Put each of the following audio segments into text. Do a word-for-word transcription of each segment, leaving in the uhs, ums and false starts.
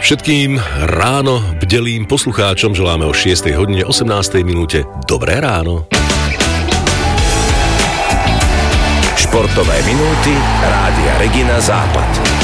Všetkým ráno bdelým poslucháčom želáme o šiestej hodine osemnástej minúte dobré ráno. Športové minúty Rádia Regina Západ.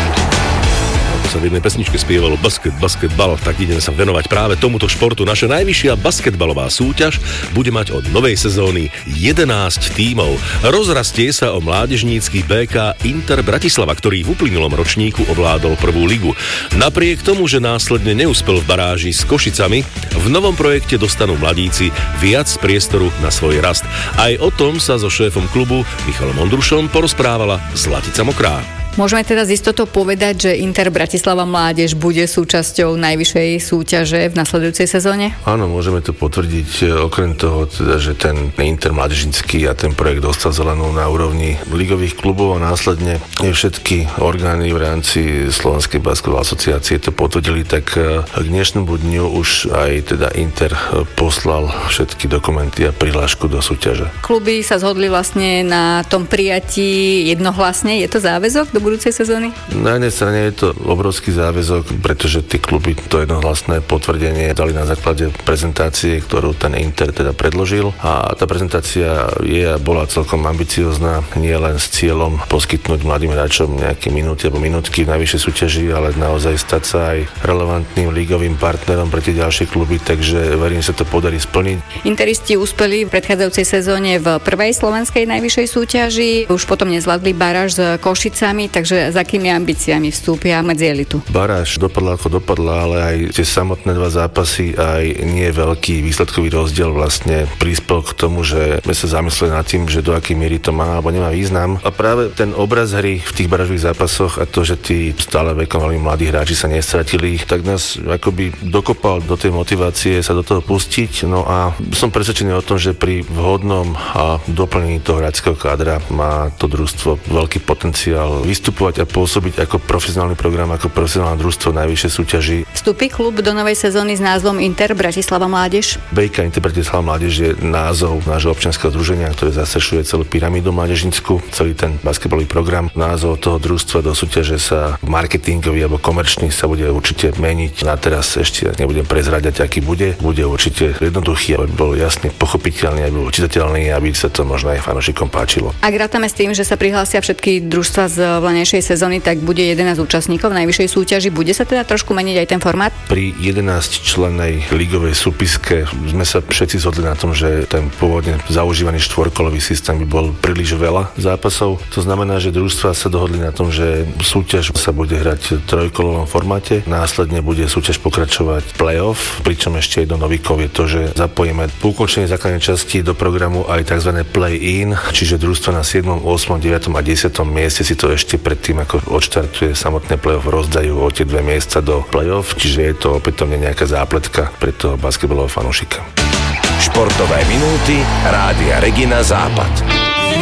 Sa v jednej pesničke spievalo basket, basketbal, tak ideme sa venovať práve tomuto športu. Naša najvyššia basketbalová súťaž bude mať od novej sezóny jedenásť tímov. Rozrastie sa o mládežnícky bé ká Inter Bratislava, ktorý v uplynulom ročníku ovládol prvú ligu. Napriek tomu, že následne neúspel v baráži s Košicami, v novom projekte dostanú mladíci viac priestoru na svoj rast. Aj o tom sa so šéfom klubu Michalom Ondrušom porozprávala Zlatica Mokrá. Môžeme teda z istotou povedať, že Inter Bratislava Mládež bude súčasťou najvyššej súťaže v nasledujúcej sezóne? Áno, môžeme to potvrdiť. Okrem toho, teda, že ten Inter mládežnícky a ten projekt dostal zelenú na úrovni ligových klubov a následne všetky orgány v rámci Slovenskej basketbalovej asociácie to potvrdili, tak k dnešnému dňu už aj teda Inter poslal všetky dokumenty a prihlášku do súťaže. Kluby sa zhodli vlastne na tom prijatí jednohlasne. Je to záväzok do budúcej sezóny? Na jednej strane je to obrovský záväzok, pretože tí kluby to jednohlasné potvrdenie dali na základe prezentácie, ktorú ten Inter teda predložil, a tá prezentácia je a bola celkom ambiciozná, nie len s cieľom poskytnúť mladým hráčom nejaké minúty alebo minútky v najvyššej súťaži, ale naozaj stať sa aj relevantným lígovým partnerom pre tie ďalšie kluby, takže verím, že sa to podarí splniť. Interisti úspeli v predchádzajúcej sezóne v prvej slovenskej najvyššej súťaži, už potom nezvládli baráž s Košicami, takže za akými ambíciami vstúpia medzi elitu? Baráž dopadla ako dopadla, ale aj tie samotné dva zápasy, aj nie veľký výsledkový rozdiel vlastne prispel k tomu, že sme sa zamysleli nad tým, že do akej miery to má alebo nemá význam. A práve ten obraz hry v tých barážových zápasoch a to, že tí stále vekom veľmi mladí hráči sa nestratili, tak nás akoby dokopal do tej motivácie sa do toho pustiť. No a som presvedčený o tom, že pri vhodnom a doplnení toho hráčskeho kádra má to družstvo veľký potenciál vystupovať a pôsobiť ako profesionálny program, ako profesionálne družstvo najvyššej súťaži. Vstupí klub do novej sezóny s názvom Inter Bratislava Mládež? bé ká Inter Bratislava Mládež je názov nášho občianskeho združenia, ktoré zastrešuje celú pyramídu mládežnícku, celý ten basketbalový program. Názov toho družstva do súťaže sa marketingový alebo komerčný sa bude určite meniť. Na teraz ešte nebudem prezráďať, aký bude. Bude určite jednoduchý, aby bol jasne pochopiteľný, aby bol čitateľný, aby sa to možno aj fanúšikom páčilo. Ak rátame s tým, že sa prihlásia všetky družstva z vlanejšej sezóny, tak bude jedenásť účastníkov v najvyššej súťaži. Bude sa teda trošku meniť aj ten formát? Pri jedenásťčlennej ligovej súpiske sme sa všetci zhodli na tom, že ten pôvodne zaužívaný štvorkolový systém by bol príliš veľa zápasov. To znamená, že družstva sa dohodli na tom, že súťaž sa bude hrať v trojkolovom formáte. Následne bude súťaž pokračovať play-off, pričom ešte jedno novíkov je to, že zapojíme po ukončení základnej časti do programu aj tzv. Play-in, čiže družstva na siedmom, ôsmom, deviatom a desiatom mieste si to ešte predtým, ako odštartuje samotné play-off, rozdajú o tie dve miesta do play-off, čiže je to opätovne nejaká zápletka pre toho basketbalového fanúšika. Športové minúty Rádia Regina Západ.